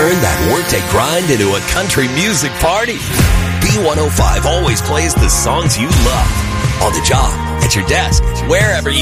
Turn that workday grind into a country music party. B105 always plays the songs you love. On the job, at your desk, wherever you